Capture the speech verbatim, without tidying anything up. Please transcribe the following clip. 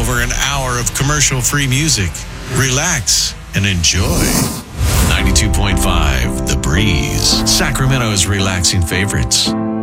over an hour of commercial-free music. Relax and enjoy. ninety-two point five The Breeze, Sacramento's relaxing favorites.